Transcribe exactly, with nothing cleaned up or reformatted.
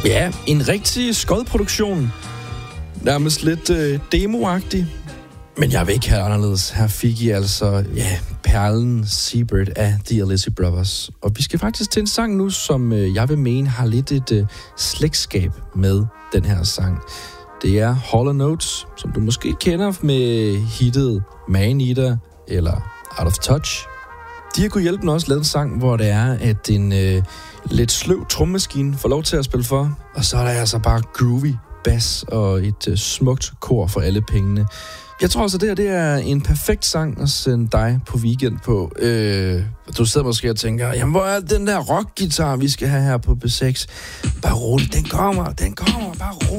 Ja, en rigtig skodproduktion. Nærmest lidt øh, demoagtig. Men jeg vil ikke have anderledes. Her fik I altså, ja, perlen Seabird af The Alizzi Brothers. Og vi skal faktisk til en sang nu, som øh, jeg vil mene har lidt et øh, slægtskab med den her sang. Det er Hall and Oates, som du måske kender med hittet Man Eater eller Out of Touch. De har kunnet hjælpe mig også lavet en sang, hvor det er, at en øh, lidt sløv trommemaskine får lov til at spille for. Og så er der altså bare groovy bass og et øh, smukt kor for alle pengene. Jeg tror altså, det her det er en perfekt sang at sende dig på weekend på. Øh, du sidder måske og tænker, jamen hvor er den der rockguitar, vi skal have her på B seks? Bare roligt, den kommer, den kommer, bare roligt.